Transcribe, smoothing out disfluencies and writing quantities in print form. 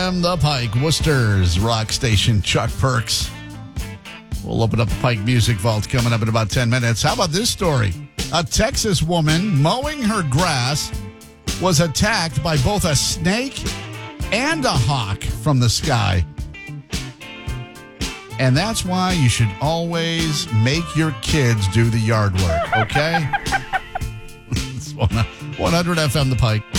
FM, The Pike, Worcester's rock station. Chuck Perks. We'll open up the Pike Music Vault coming up in about 10 minutes. How about this story? A Texas woman mowing her grass was attacked by both a snake and a hawk from the sky. And that's why you should always make your kids do the yard work, okay? It's 100 FM, The Pike.